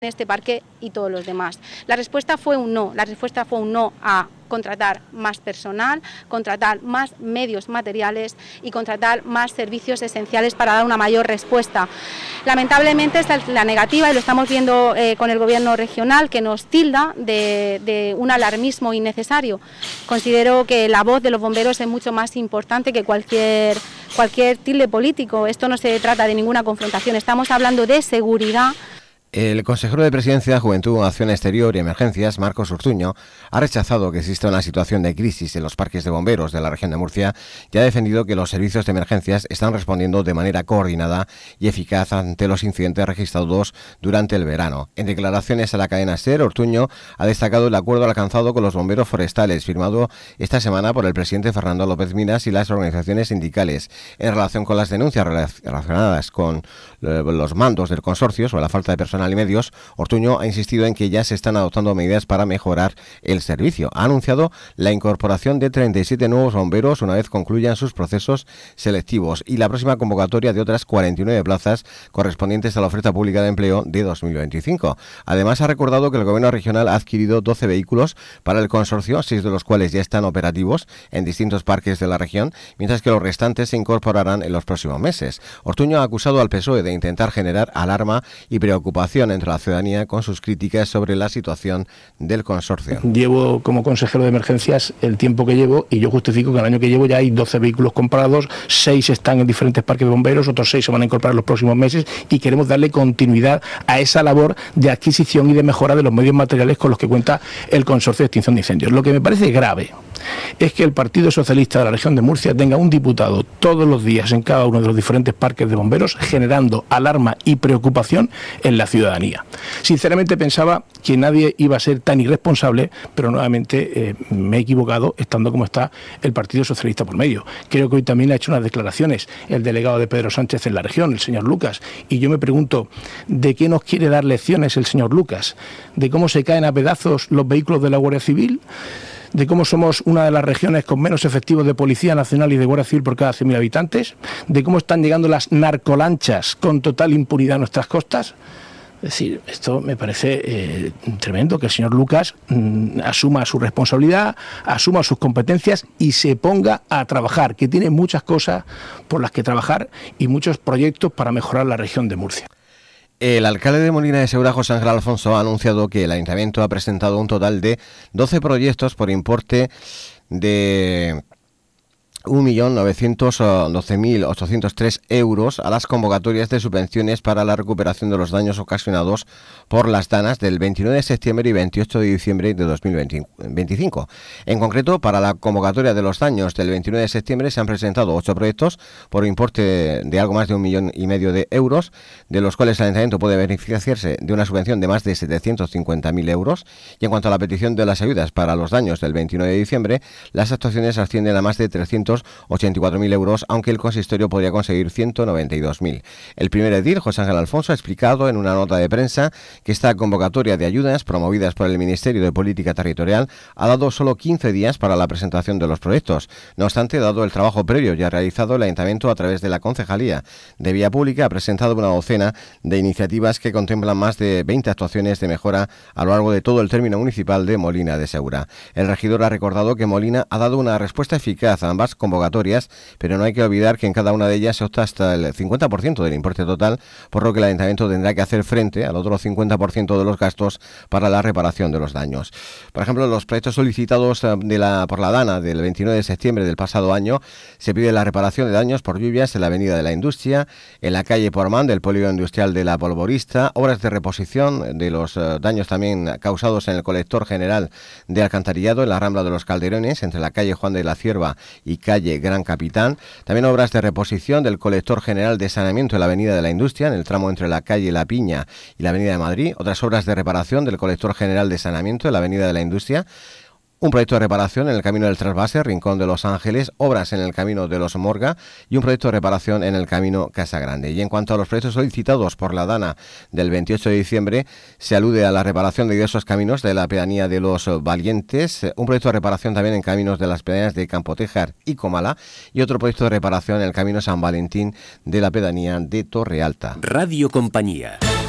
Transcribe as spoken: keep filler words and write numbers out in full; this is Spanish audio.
este parque y todos los demás. La respuesta fue un no, la respuesta fue un no a contratar más personal, contratar más medios materiales y contratar más servicios esenciales para dar una mayor respuesta. Lamentablemente esta es la negativa y lo estamos viendo eh, con el gobierno regional, que nos tilda de, de un alarmismo innecesario. Considero que la voz de los bomberos es mucho más importante que cualquier, cualquier tilde político. Esto no se trata de ninguna confrontación, estamos hablando de seguridad. El consejero de Presidencia, Juventud, Acción Exterior y Emergencias, Marcos Ortuño, ha rechazado que exista una situación de crisis en los parques de bomberos de la región de Murcia y ha defendido que los servicios de emergencias están respondiendo de manera coordinada y eficaz ante los incidentes registrados durante el verano. En declaraciones a la cadena SER, Ortuño ha destacado el acuerdo alcanzado con los bomberos forestales, firmado esta semana por el presidente Fernando López Miras y las organizaciones sindicales, en relación con las denuncias relacionadas con los mandos del consorcio sobre la falta de personal y medios. Ortuño ha insistido en que ya se están adoptando medidas para mejorar el servicio. Ha anunciado la incorporación de treinta y siete nuevos bomberos una vez concluyan sus procesos selectivos y la próxima convocatoria de otras cuarenta y nueve plazas correspondientes a la oferta pública de empleo de dos mil veinticinco. Además, ha recordado que el gobierno regional ha adquirido doce vehículos para el consorcio, seis de los cuales ya están operativos en distintos parques de la región, mientras que los restantes se incorporarán en los próximos meses. Ortuño ha acusado al P S O E de intentar generar alarma y preocupación entre la ciudadanía con sus críticas sobre la situación del consorcio. Llevo como consejero de emergencias el tiempo que llevo y yo justifico que el año que llevo ya hay doce vehículos comprados, seis están en diferentes parques de bomberos, otros seis se van a incorporar en los próximos meses y queremos darle continuidad a esa labor de adquisición y de mejora de los medios materiales con los que cuenta el consorcio de extinción de incendios. Lo que me parece grave es que el Partido Socialista de la región de Murcia tenga un diputado todos los días en cada uno de los diferentes parques de bomberos generando alarma y preocupación en la ciudadanía. Sinceramente pensaba que nadie iba a ser tan irresponsable, pero nuevamente eh, me he equivocado estando como está el Partido Socialista por medio. Creo que hoy también ha hecho unas declaraciones el delegado de Pedro Sánchez en la región, el señor Lucas, y yo me pregunto, ¿de qué nos quiere dar lecciones el señor Lucas? ¿De cómo se caen a pedazos los vehículos de la Guardia Civil? ¿De cómo somos una de las regiones con menos efectivos de Policía Nacional y de Guardia Civil por cada cien mil habitantes? ¿De cómo están llegando las narcolanchas con total impunidad a nuestras costas? Es decir, esto me parece eh, tremendo, que el señor Lucas mmm, asuma su responsabilidad, asuma sus competencias y se ponga a trabajar, que tiene muchas cosas por las que trabajar y muchos proyectos para mejorar la región de Murcia. El alcalde de Molina de Segura, José Ángel Alfonso, ha anunciado que el ayuntamiento ha presentado un total de doce proyectos por importe de un millón novecientos doce mil ochocientos tres euros a las convocatorias de subvenciones para la recuperación de los daños ocasionados por las danas del veintinueve de septiembre y veintiocho de diciembre de dos mil veinticinco. En concreto, para la convocatoria de los daños del veintinueve de septiembre se han presentado ocho proyectos por importe de algo más de un millón y medio de euros, de los cuales el ayuntamiento puede beneficiarse de una subvención de más de setecientos cincuenta mil euros. Y en cuanto a la petición de las ayudas para los daños del veintinueve de diciembre, las actuaciones ascienden a más de trescientos ochenta y cuatro mil euros, aunque el consistorio podría conseguir ciento noventa y dos mil. El primer edil, José Ángel Alfonso, ha explicado en una nota de prensa que esta convocatoria de ayudas promovidas por el Ministerio de Política Territorial ha dado solo quince días para la presentación de los proyectos. No obstante, dado el trabajo previo ya realizado, el Ayuntamiento, a través de la Concejalía de Vía Pública, ha presentado una docena de iniciativas que contemplan más de veinte actuaciones de mejora a lo largo de todo el término municipal de Molina de Segura. El regidor ha recordado que Molina ha dado una respuesta eficaz a ambas convocatorias, pero no hay que olvidar que en cada una de ellas se opta hasta el cincuenta por ciento del importe total, por lo que el Ayuntamiento tendrá que hacer frente al otro cincuenta por ciento de los gastos para la reparación de los daños. Por ejemplo, los proyectos solicitados de la, por la DANA del veintinueve de septiembre del pasado año, se pide la reparación de daños por lluvias en la Avenida de la Industria, en la calle Portmán del polígono industrial de la Polvorista, obras de reposición de los uh, daños también causados en el colector general de alcantarillado en la Rambla de los Calderones, entre la calle Juan de la Cierva y calle Gran Capitán, también obras de reposición del colector general de saneamiento en la Avenida de la Industria, en el tramo entre la calle La Piña y la Avenida de Madrid, otras obras de reparación del colector general de saneamiento en la Avenida de la Industria, un proyecto de reparación en el camino del Trasvase, Rincón de los Ángeles, obras en el camino de los Morga y un proyecto de reparación en el camino Casa Grande. Y en cuanto a los proyectos solicitados por la DANA del veintiocho de diciembre, se alude a la reparación de diversos caminos de la pedanía de los Valientes, un proyecto de reparación también en caminos de las pedanías de Campotejar y Comala y otro proyecto de reparación en el camino San Valentín de la pedanía de Torre Alta. Radio Compañía.